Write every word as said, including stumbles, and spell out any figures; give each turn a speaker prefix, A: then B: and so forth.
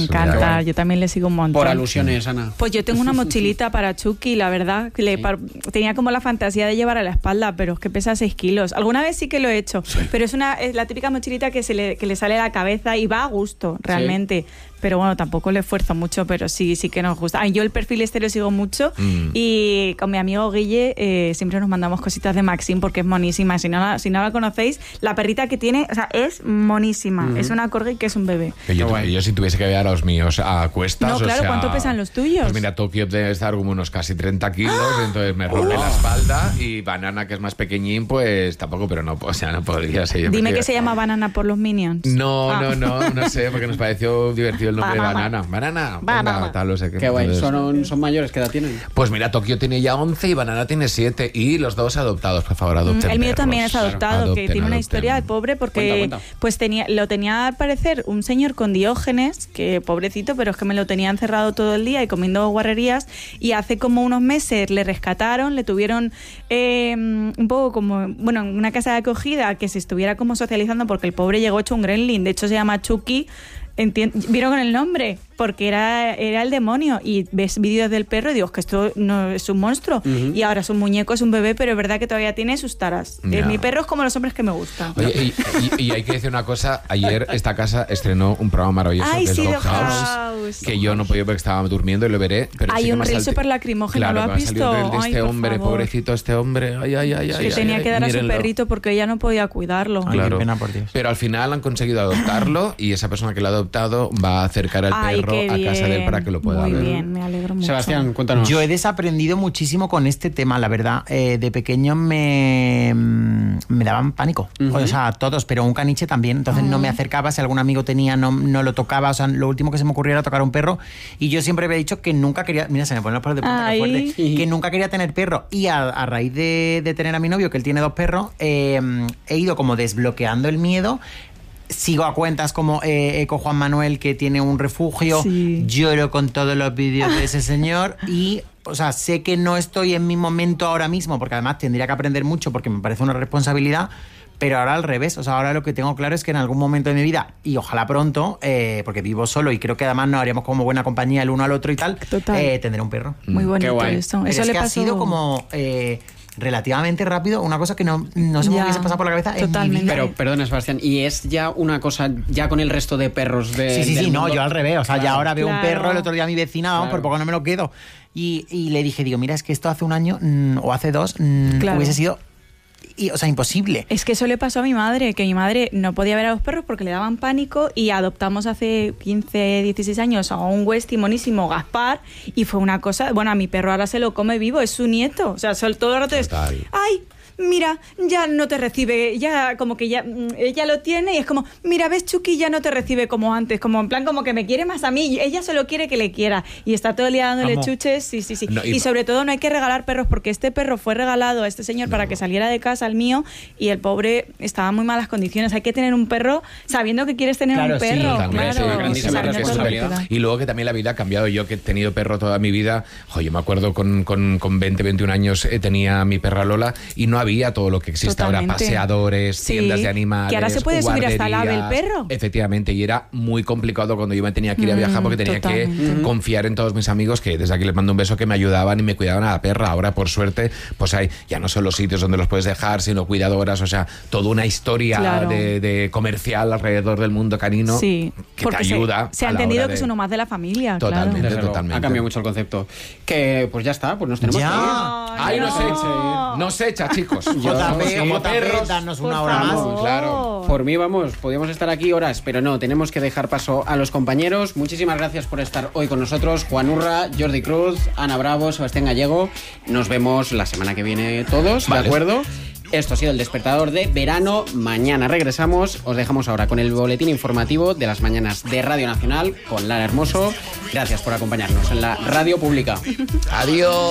A: encanta, yo también le sigo un montón.
B: Por alusiones, Ana.
A: Pues yo tengo una mochilita para Chucky, la verdad, que le par... tenía como la fantasía de llevar a la espalda, pero es que pesa seis kilos. Alguna vez sí que lo he hecho, sí. pero es una es la típica mochilita que, se le, que le sale a la cabeza y va a gusto, realmente. Sí. Pero bueno, tampoco le esfuerzo mucho, pero sí, sí que nos gusta. Ah, yo el perfil este lo sigo mucho mm. y con mi amigo Guille eh, siempre nos mandamos cositas de Maxim porque es monísima. Si no la, si no la conocéis, la perrita que tiene, o sea, es monísima. Mm. Es una corgi que es un bebé.
C: Que yo, yo si tuviese que ver a los míos a cuestas,
A: no, claro,
C: o sea,
A: ¿cuánto pesan los tuyos?
C: Pues mira, Tokio debe estar como unos casi treinta kilos, ¡ah! Entonces me rompe oh. la espalda, y Banana, que es más pequeñín, pues tampoco, pero no, o sea, no podría ser.
A: Dime porque... que se llama Banana por los Minions.
C: No, ah. no, no, no sé, porque nos pareció divertido el nombre de Banana. Banana,
B: Banana.
C: Venga, tal, no sé qué.
B: Qué guay, son, son mayores, ¿qué edad tienen?
C: Pues mira, Tokio tiene ya once y Banana tiene siete, y los dos adoptados, por favor, adopten.
A: El mío
C: perros.
A: también es adoptado, claro.
C: adopten,
A: que tiene una
C: adopten.
A: historia de pobre porque
B: cuenta, cuenta.
A: pues tenía lo tenía al parecer un señor con Diógenes, que pobrecito, pero es que me lo tenía encerrado todo el día y comiendo guarrerías, y hace como unos meses le rescataron, le tuvieron eh, un poco como, bueno, en una casa de acogida que se estuviera como socializando, porque el pobre llegó hecho un gremlin, de hecho se llama Chucky. Enti- ¿Vieron con el nombre? Porque era, era el demonio. Y ves vídeos del perro y digo, que esto no es un monstruo. Uh-huh. Y ahora es un muñeco, es un bebé, pero es verdad que todavía tiene sus taras. No. Eh, mi perro es como los hombres que me gustan.
C: Oye, y, y, y hay que decir una cosa. Ayer esta casa estrenó un programa maravilloso.
A: Ay,
C: que
A: sí,
C: es
A: Dog
C: House,
A: House.
C: Que yo no podía porque estaba durmiendo y lo veré. Pero
A: hay
C: sí
A: un
C: reel
A: salti- súper lacrimógeno,
C: claro,
A: ¿lo has visto?
C: De, de este
A: ay,
C: hombre,
A: favor.
C: pobrecito este hombre. Ay, ay, ay,
A: que
C: ay,
A: tenía
C: ay,
A: que dar
C: ay,
A: a su
C: mírenlo.
A: perrito porque ella no podía cuidarlo.
C: Claro.
D: Ay, qué pena, por Dios.
C: Pero al final han conseguido adoptarlo, y esa persona que lo ha adoptado va a acercar al
A: ay,
C: perro a casa de él para que lo pueda
A: Muy
C: ver.
A: Muy bien, me alegro mucho.
B: Sebastián, cuéntanos.
D: Yo he desaprendido muchísimo con este tema, la verdad. Eh, de pequeño me, me daban pánico. Uh-huh. O sea, todos, pero un caniche también. Entonces uh-huh. no me acercaba. Si algún amigo tenía, no, no lo tocaba. O sea, lo último que se me ocurría era tocar a un perro. Y yo siempre había dicho que nunca quería... Mira, se me ponen los pelos de punta, que fuerte. Que nunca quería tener perro. Y a, a raíz de, de tener a mi novio, que él tiene dos perros, eh, he ido como desbloqueando el miedo. Sigo a cuentas como eh, Eco Juan Manuel, que tiene un refugio. Sí. Lloro con todos los vídeos de ese señor. Y, o sea, sé que no estoy en mi momento ahora mismo, porque además tendría que aprender mucho porque me parece una responsabilidad. Pero ahora al revés, o sea, ahora lo que tengo claro es que en algún momento de mi vida, y ojalá pronto, eh, porque vivo solo y creo que además nos haríamos como buena compañía el uno al otro y tal, eh, tendré un perro.
A: Muy bonito.
B: Qué guay.
A: Eso.
D: Pero
A: Eso
D: es
A: le
D: que
A: pasó...
D: ha sido como... Eh, relativamente rápido, una cosa que no, no se me hubiese pasado por la cabeza
A: totalmente.
D: en mi vida.
B: Pero, perdona, Sebastián, ¿y es ya una cosa ya con el resto de perros de
D: Sí, sí,
B: del
D: sí,
B: mundo?
D: no, yo al revés, o sea,
B: claro,
D: ya ahora veo
A: claro.
D: un perro, el otro día mi vecina, vamos,
B: Claro.
D: por poco no me lo quedo. Y, y le dije, digo, mira, es que esto hace un año mm, o hace dos mm,
A: Claro.
D: hubiese sido... Y, o sea, imposible.
A: Es que eso le pasó a mi madre, que mi madre no podía ver a los perros porque le daban pánico, y adoptamos hace quince, dieciséis años a un Westie monísimo, Gaspar, y fue una cosa, bueno, a mi perro ahora se lo come vivo, es su nieto, o sea, todo el rato es, ay, mira, ya no te recibe, ya como que ya ella lo tiene, y es como, mira, ves, Chucky ya no te recibe como antes, como en plan como que me quiere más a mí, ella solo quiere que le quiera, y está todo el día dándole
D: Amo.
A: chuches, sí, sí, sí.
C: No, y,
A: y sobre todo no hay que regalar perros, porque este perro fue regalado a este señor no. para que saliera de casa, al mío, y el pobre estaba en muy malas condiciones. Hay que tener un perro sabiendo que quieres tener
D: claro,
A: un
D: sí,
A: perro,
C: también,
A: claro,
C: sí,
B: sí,
A: sabiendo
B: sí,
A: todo lo que te da.
C: Y luego que también la vida ha cambiado. Yo, que he tenido perro toda mi vida, jo, yo me acuerdo con, con, con veinte, veintiún años eh, tenía mi perra Lola, y no había todo lo que existe
A: Totalmente.
C: ahora, paseadores,
A: Sí,
C: tiendas de animales,
A: que ahora se puede subir hasta el ave el perro.
C: Efectivamente, y era muy complicado cuando yo me tenía que ir a viajar, porque tenía
A: Totalmente.
C: que confiar en todos mis amigos, que desde aquí les mando un beso, que me ayudaban y me cuidaban a la perra. Ahora, por suerte, pues hay ya no solo sitios donde los puedes dejar, sino cuidadoras, o sea, toda una historia
A: Claro.
C: de, de comercial alrededor del mundo canino,
A: Sí,
C: que
A: porque
C: te ayuda.
A: Se, se ha
C: a la
A: entendido
C: hora
A: que
C: de...
A: es uno más de la familia.
C: Totalmente,
A: claro.
B: Desde luego,
C: totalmente.
B: ha cambiado mucho el concepto. Que pues ya está, pues nos tenemos
D: Ya.
B: que ir.
C: Ay,
A: no.
C: no se echa, no se echa, chicos.
D: J P,
C: Como
D: J P,
C: perros.
D: danos
A: Por
D: una hora más.
A: favor.
C: Claro.
B: Por mí, vamos, podríamos estar aquí horas, pero no, tenemos que dejar paso a los compañeros. Muchísimas gracias por estar hoy con nosotros. Juan Urra, Jordi Cruz, Ana Bravo, Sebastián Gallego. Nos vemos la semana que viene todos,
C: Vale.
B: ¿de acuerdo? Esto ha sido el Despertador de verano. Mañana regresamos. Os dejamos ahora con el boletín informativo de las mañanas de Radio Nacional con Lara Hermoso. Gracias por acompañarnos en la radio pública.
C: Adiós.